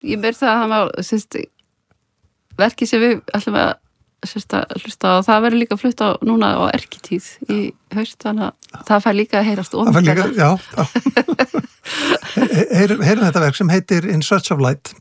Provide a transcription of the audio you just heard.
ég ber það að það má, verkið sem við ætlum að hlusta á, það verður líka flutt á núna á Erkitíð í haust, þannig að það fær líka að heyrast Það fær líka, já. Heyrum þetta verk sem heitir In Search of Light.